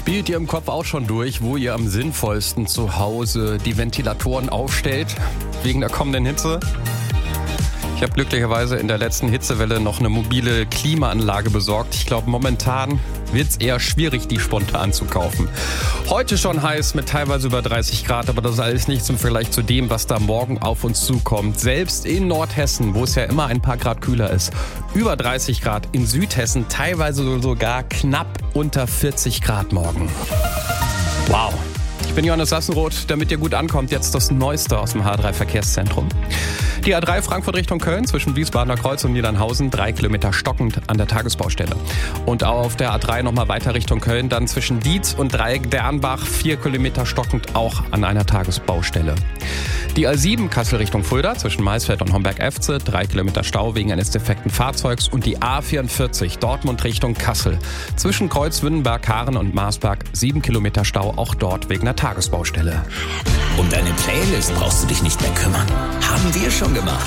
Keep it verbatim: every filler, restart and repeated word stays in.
Spielt ihr im Kopf auch schon durch, wo ihr am sinnvollsten zu Hause die Ventilatoren aufstellt, wegen der kommenden Hitze? Ich habe glücklicherweise in der letzten Hitzewelle noch eine mobile Klimaanlage besorgt. Ich glaube, momentan wird es eher schwierig, die spontan zu kaufen. Heute schon heiß mit teilweise über dreißig Grad, aber das ist alles nichts im Vergleich zu dem, was da morgen auf uns zukommt. Selbst in Nordhessen, wo es ja immer ein paar Grad kühler ist, über dreißig Grad. In Südhessen teilweise sogar knapp unter vierzig Grad morgen. Wow. Ich bin Johannes Sassenroth, damit ihr gut ankommt, jetzt das Neueste aus dem H drei Verkehrszentrum. Die A drei Frankfurt Richtung Köln zwischen Wiesbadener Kreuz und Niedernhausen, drei Kilometer stockend an der Tagesbaustelle. Und auf der A drei nochmal weiter Richtung Köln, dann zwischen Dietz und Dreieck Dernbach, vier Kilometer stockend auch an einer Tagesbaustelle. Die A sieben Kassel Richtung Fulda zwischen Maisfeld und Homberg-Efze, drei Kilometer Stau wegen eines defekten Fahrzeugs. Und die A vierundvierzig Dortmund Richtung Kassel zwischen Kreuzwünnenberg, Haaren und Marsberg, sieben Kilometer Stau, auch dort wegen einer Tagesbaustelle. Um deine Playlist brauchst du dich nicht mehr kümmern. Haben wir schon gemacht.